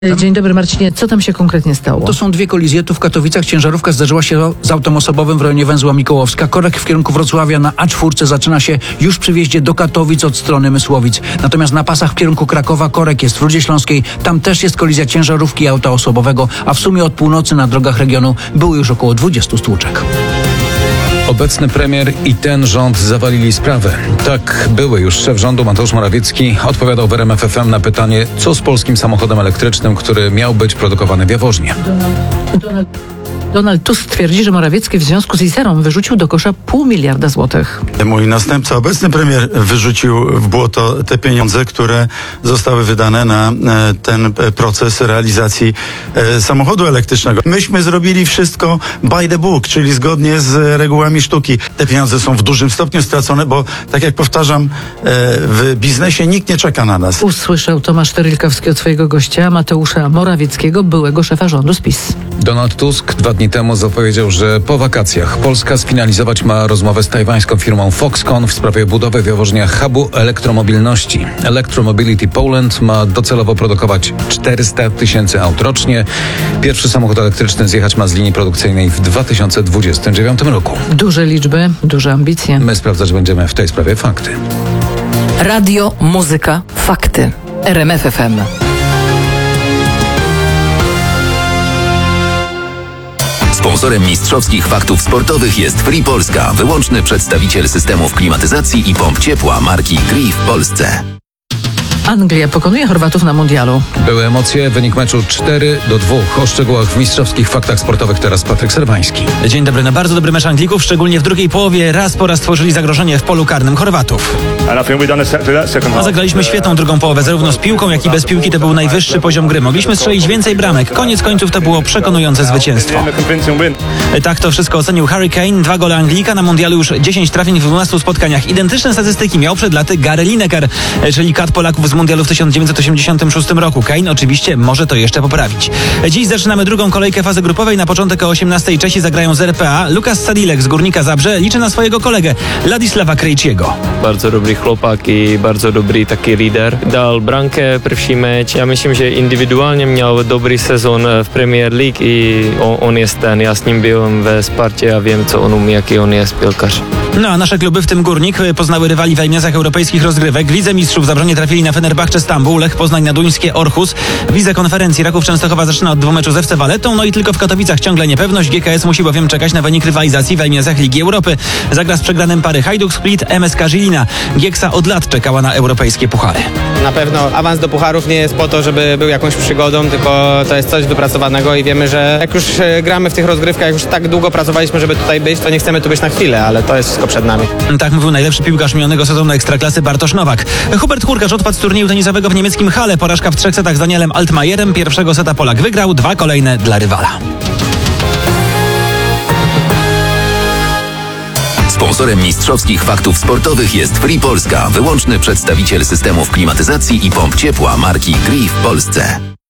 Dzień dobry, Marcinie. Co tam się konkretnie stało? To są dwie kolizje. Tu w Katowicach ciężarówka zdarzyła się z autem osobowym w rejonie węzła Mikołowska. Korek w kierunku Wrocławia na A4 zaczyna się już przy wjeździe do Katowic od strony Mysłowic. Natomiast na pasach w kierunku Krakowa korek jest w Rudzie Śląskiej. Tam też jest kolizja ciężarówki i auta osobowego, a w sumie od północy na drogach regionu było już około 20 stłuczek. Obecny premier i ten rząd zawalili sprawę. Tak były już szef rządu Mateusz Morawiecki odpowiadał w RMF FM na pytanie, co z polskim samochodem elektrycznym, który miał być produkowany w Jaworznie. Donald Tusk twierdzi, że Morawiecki w związku z Izerą wyrzucił do kosza $500 miliarda. Mój następca, obecny premier, wyrzucił w błoto te pieniądze, które zostały wydane na ten proces realizacji samochodu elektrycznego. Myśmy zrobili wszystko by the book, czyli zgodnie z regułami sztuki. Te pieniądze są w dużym stopniu stracone, bo tak jak powtarzam, w biznesie nikt nie czeka na nas. Usłyszał Tomasz Terlikowski od swojego gościa, Mateusza Morawieckiego, byłego szefa rządu z PiS. Donald Tusk 2 dni temu zapowiedział, że po wakacjach Polska sfinalizować ma rozmowę z tajwańską firmą Foxconn w sprawie budowy w Jaworzniach hubu elektromobilności. Electromobility Poland ma docelowo produkować 400 000 aut rocznie. Pierwszy samochód elektryczny zjechać ma z linii produkcyjnej w 2029 roku. Duże liczby, duże ambicje. My sprawdzać będziemy w tej sprawie fakty. Radio, muzyka, fakty. RMF FM. Sponsorem mistrzowskich faktów sportowych jest Free Polska, wyłączny przedstawiciel systemów klimatyzacji i pomp ciepła marki Gree w Polsce. Anglia pokonuje Chorwatów na mundialu. Były emocje, wynik meczu 4-2. O szczegółach w mistrzowskich faktach sportowych teraz Patryk Serwański. Dzień dobry. Na bardzo dobry mecz Anglików, szczególnie w drugiej połowie raz po raz stworzyli zagrożenie w polu karnym Chorwatów. A zagraliśmy świetną drugą połowę, zarówno z piłką, jak i bez piłki. To był najwyższy poziom gry. Mogliśmy strzelić więcej bramek. Koniec końców to było przekonujące zwycięstwo. Tak to wszystko ocenił Harry Kane. 2 gole Anglika na mundialu, już 10 trafień w 12 spotkaniach. Identyczne statystyki miał przed laty Gary Lineker, czyli kat Polaków z mundialu w 1986 roku. Kane oczywiście może to jeszcze poprawić. Dziś zaczynamy drugą kolejkę fazy grupowej. Na początek o 18:00 Czesi zagrają z RPA. Lukas Sadilek z Górnika Zabrze liczy na swojego kolegę Ladislava Krejciego. Bardzo dobry chłopak i bardzo dobry taki lider. Dal bramkę pierwszy mecz. Ja myślę, że indywidualnie miał dobry sezon w Premier League i on jest ten. Ja z nim byłem we Sparcie, ja wiem co on umie, jaki on jest piłkarz. No a nasze kluby, w tym Górnik, poznały rywali w igrach europejskich rozgrywek. W Lidze Mistrzów Zabrzonie trafili na Fenerbahce Stambuł, Lech Poznań na duńskie Orhus. W Lidze Konferencji Raków Częstochowa zaczyna od 2 meczów z FC Waletą, no i tylko w Katowicach ciągle niepewność. GKS musi bowiem czekać na wynik rywalizacji w igrach Ligi Europy. Zagra z przegranym pary Hajduk Split, MSK Żilina. Gieksa od lat czekała na europejskie puchary. Na pewno awans do pucharów nie jest po to, żeby był jakąś przygodą, tylko to jest coś wypracowanego i wiemy, że jak już gramy w tych rozgrywkach, jak już tak długo pracowaliśmy, żeby tutaj być, to nie chcemy tu być na chwilę, ale to jest wszystko przed nami. Tak mówił najlepszy piłkarz minionego sezonu Ekstraklasy Bartosz Nowak. Hubert Hurkacz odpadł z turnieju tenisowego w niemieckim Halle. Porażka w 3 setach z Danielem Altmajerem. Pierwszego seta Polak wygrał, 2 kolejne dla rywala. Sponsorem mistrzowskich faktów sportowych jest Free Polska, wyłączny przedstawiciel systemów klimatyzacji i pomp ciepła marki Gree w Polsce.